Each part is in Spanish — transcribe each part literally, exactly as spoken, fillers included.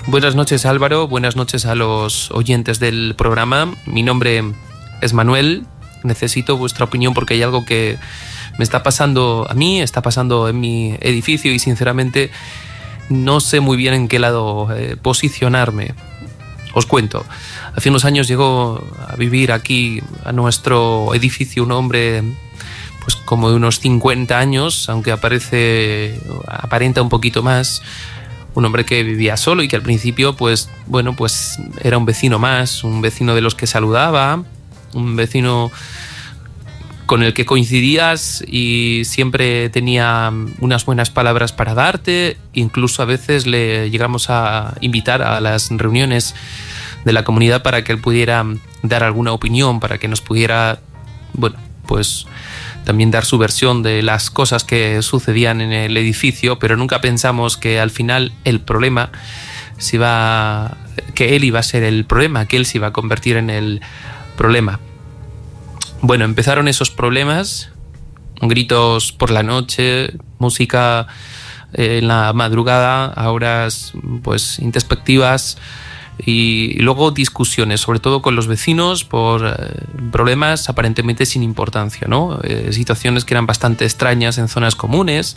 Buenas noches, Álvaro, buenas noches a los oyentes del programa. Mi nombre es Manuel, necesito vuestra opinión porque hay algo que me está pasando a mí, está pasando en mi edificio y sinceramente no sé muy bien en qué lado eh, posicionarme. Os cuento, hace unos años llegó a vivir aquí a nuestro edificio un hombre pues como de unos cincuenta años, aunque aparece, aparenta un poquito más. Un hombre que vivía solo y que al principio, pues, bueno, pues era un vecino más, un vecino de los que saludaba, un vecino con el que coincidías y siempre tenía unas buenas palabras para darte. Incluso a veces le llegamos a invitar a las reuniones de la comunidad para que él pudiera dar alguna opinión, para que nos pudiera, bueno, pues también dar su versión de las cosas que sucedían en el edificio, pero nunca pensamos que al final el problema se iba, que él iba a ser el problema, que él se iba a convertir en el problema. Bueno, empezaron esos problemas, gritos por la noche, música en la madrugada, a horas pues introspectivas, y luego discusiones, sobre todo con los vecinos, por eh, problemas aparentemente sin importancia, ¿no? Eh, situaciones que eran bastante extrañas en zonas comunes.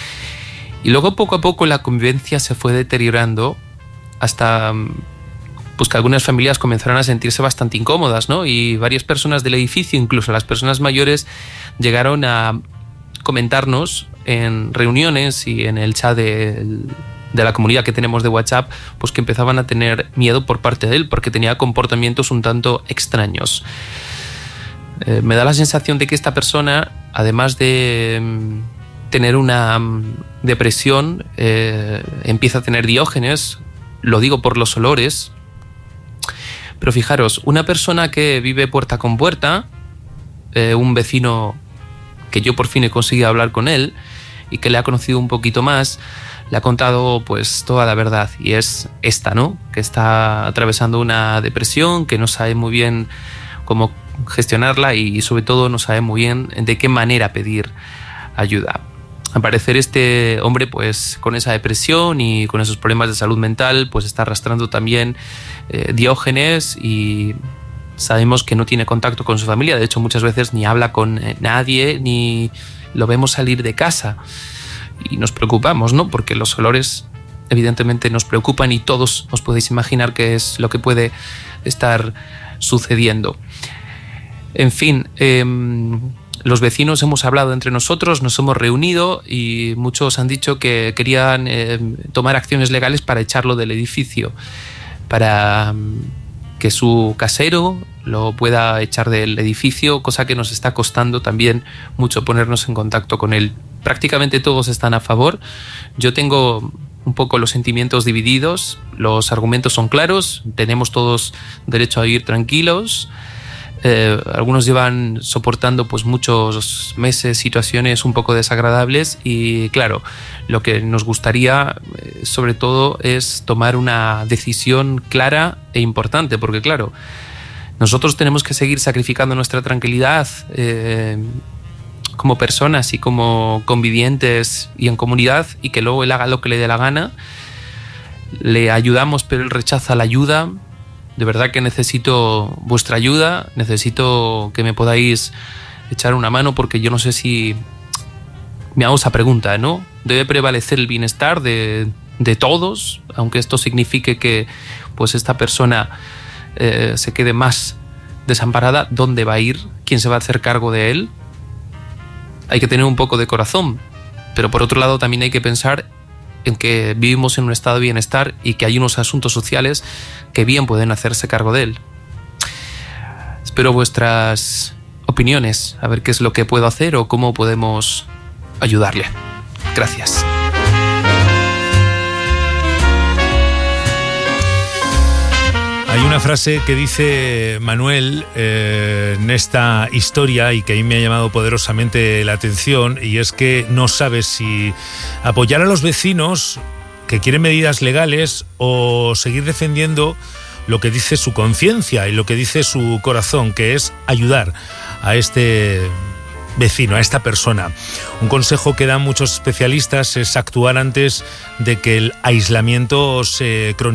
Y luego poco a poco la convivencia se fue deteriorando hasta pues, que algunas familias comenzaron a sentirse bastante incómodas, ¿no? Y varias personas del edificio, incluso las personas mayores, llegaron a comentarnos en reuniones y en el chat de... de la comunidad que tenemos de WhatsApp, pues que empezaban a tener miedo por parte de él porque tenía comportamientos un tanto extraños. Eh, me da la sensación de que esta persona, además de mm, tener una mm, depresión, eh, empieza a tener diógenes, lo digo por los olores, pero fijaros, una persona que vive puerta con puerta, eh, un vecino que yo por fin he conseguido hablar con él y que le ha conocido un poquito más, le ha contado pues toda la verdad y es esta, ¿no? Que está atravesando una depresión, que no sabe muy bien cómo gestionarla y sobre todo no sabe muy bien de qué manera pedir ayuda. Al parecer este hombre pues con esa depresión y con esos problemas de salud mental pues está arrastrando también eh, diógenes y sabemos que no tiene contacto con su familia, de hecho muchas veces ni habla con eh, nadie ni lo vemos salir de casa. Y nos preocupamos, ¿no? Porque los olores evidentemente nos preocupan y todos os podéis imaginar qué es lo que puede estar sucediendo. En fin, eh, los vecinos hemos hablado entre nosotros, nos hemos reunido y muchos han dicho que querían eh, tomar acciones legales para echarlo del edificio, para que su casero lo pueda echar del edificio, cosa que nos está costando también mucho ponernos en contacto con él. Prácticamente todos están a favor. Yo tengo un poco los sentimientos divididos, los argumentos son claros, tenemos todos derecho a vivir tranquilos. Eh, algunos llevan soportando pues muchos meses situaciones un poco desagradables y claro, lo que nos gustaría eh, sobre todo es tomar una decisión clara e importante, porque claro, nosotros tenemos que seguir sacrificando nuestra tranquilidad eh, como personas y como convivientes y en comunidad y que luego él haga lo que le dé la gana. Le ayudamos pero él rechaza la ayuda. De verdad que necesito vuestra ayuda, necesito que me podáis echar una mano porque yo no sé si... Me hago esa pregunta, ¿no? ¿Debe prevalecer el bienestar de, de todos? Aunque esto signifique que pues esta persona eh, se quede más desamparada. ¿Dónde va a ir? ¿Quién se va a hacer cargo de él? Hay que tener un poco de corazón, pero por otro lado también hay que pensar en que vivimos en un estado de bienestar y que hay unos asuntos sociales que bien pueden hacerse cargo de él. Espero vuestras opiniones, a ver qué es lo que puedo hacer o cómo podemos ayudarle. Gracias. Hay una frase que dice Manuel eh, en esta historia y que a mí me ha llamado poderosamente la atención, y es que no sabes si apoyar a los vecinos que quieren medidas legales o seguir defendiendo lo que dice su conciencia y lo que dice su corazón, que es ayudar a este vecino, a esta persona. Un consejo que dan muchos especialistas es actuar antes de que el aislamiento se cronifique